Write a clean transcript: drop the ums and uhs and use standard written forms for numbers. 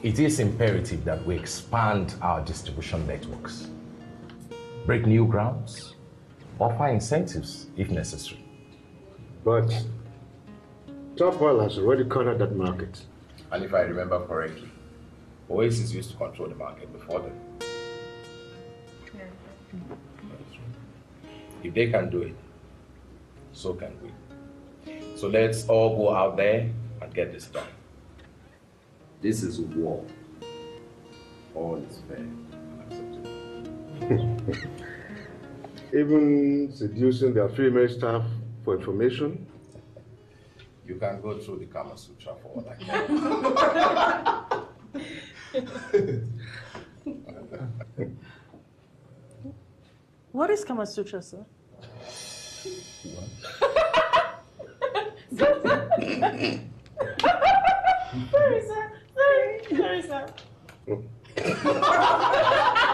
it is imperative that we expand our distribution networks, break new grounds, offer incentives if necessary. But Top Oil has already cornered that market. And if I remember correctly, Oasis used to control the market before them. If they can do it, so can we. So let's all go out there and get this done. This is war. All is fair and acceptable. Even seducing their female staff for information. You can go through the Kama Sutra for all I can. What is Kama Sutra, sir? Sorry, sir. Sorry, sir.